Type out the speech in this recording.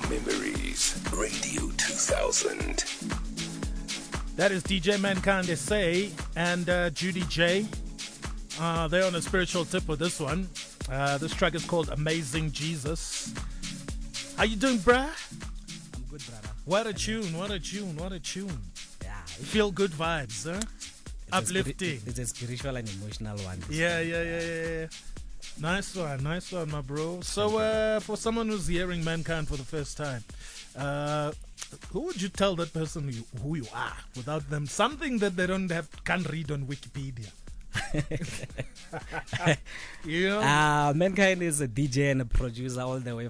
Memories Radio 2000. That is DJ Mankind SA and Judy J. They're on a spiritual tip with this one. This track is called Amazing Jesus. How you doing, bruh? I'm good, brother. What a tune, what a tune, what a tune. Yeah. Feel good vibes, huh? Uplifting. It's a spiritual and emotional one. Yeah. Nice one, my bro. So, for someone who's hearing Mankind for the first time, who would you tell that person who you are without them something that they can't read on Wikipedia? Mankind is a DJ and a producer all the way